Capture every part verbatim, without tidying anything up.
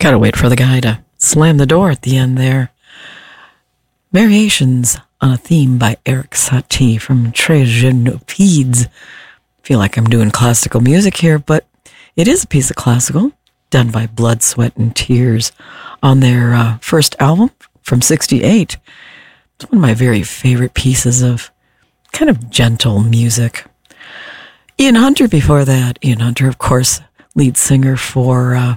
Gotta wait for the guy to slam the door at the end there. Variations on a Theme by Eric Satie from Très Genopides. Feel like I'm doing classical music here, but it is a piece of classical done by Blood, Sweat, and Tears on their uh, first album from sixty-eight. It's one of my very favorite pieces of kind of gentle music. Ian Hunter before that. Ian Hunter, of course, lead singer for... Uh,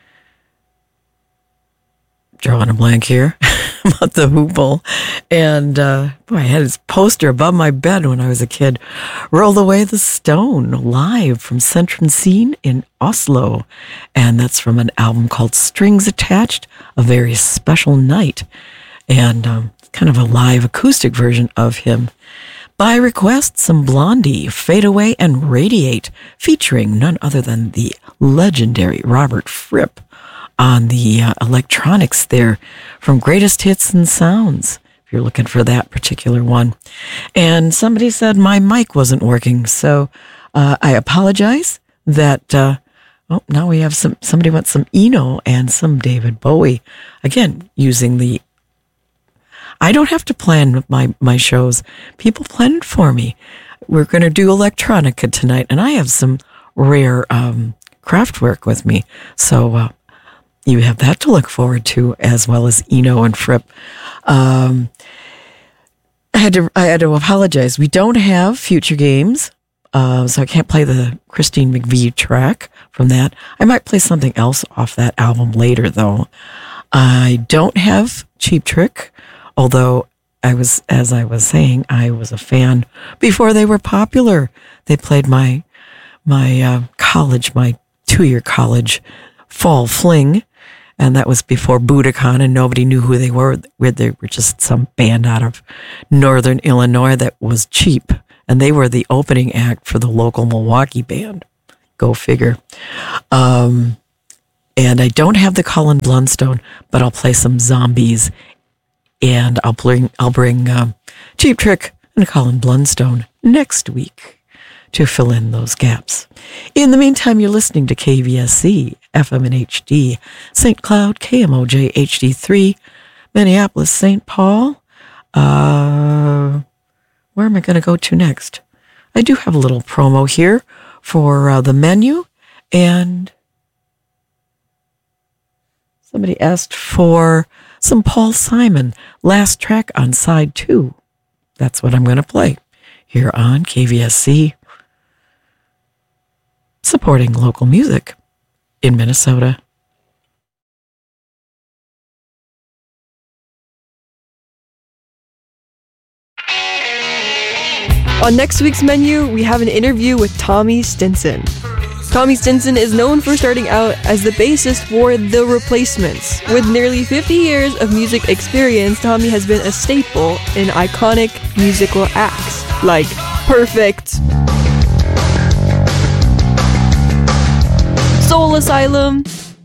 drawing a blank here about the Hoople. And uh, boy, I had his poster above my bed when I was a kid. Roll Away the Stone, live from Centrum Scene in Oslo. And that's from an album called Strings Attached, A Very Special Night. And um, kind of a live acoustic version of him. By request, some Blondie, Fade Away and Radiate, featuring none other than the legendary Robert Fripp on the uh, electronics there from Greatest Hits and Sounds, if you're looking for that particular one. And somebody said my mic wasn't working, so uh, I apologize that, uh, oh, now we have some, somebody wants some Eno and some David Bowie. Again, using the, I don't have to plan my, my shows. People plan it for me. We're going to do electronica tonight, and I have some rare um, craft work with me, so uh, you have that to look forward to, as well as Eno and Fripp. Um, I had to I had to apologize. We don't have future games, uh, so I can't play the Christine McVie track from that. I might play something else off that album later, though. I don't have Cheap Trick, although I was, as I was saying, I was a fan before they were popular. They played my my uh, college, my two-year college fall fling. And that was before Budokan, and nobody knew who they were. They were just some band out of northern Illinois that was cheap. And they were the opening act for the local Milwaukee band. Go figure. Um, and I don't have the Colin Blunstone, but I'll play some Zombies. And I'll bring, I'll bring um, Cheap Trick and Colin Blunstone next week to fill in those gaps. In the meantime, you're listening to K V S C, F M and H D, Saint Cloud, K M O J H D three, Minneapolis, Saint Paul. Uh, where am I going to go to next? I do have a little promo here for uh, the menu, and somebody asked for some Paul Simon, last track on side two. That's what I'm going to play here on K V S C. Supporting local music in Minnesota. On next week's menu, we have an interview with Tommy Stinson. Tommy Stinson is known for starting out as the bassist for The Replacements. With nearly fifty years of music experience, Tommy has been a staple in iconic musical acts like Perfect, Soul Asylum,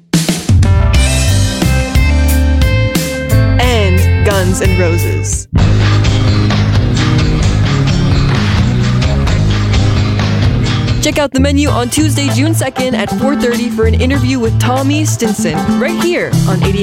and Guns N' Roses. Check out the menu on Tuesday, June second at four thirty for an interview with Tommy Stinson, right here on eighty.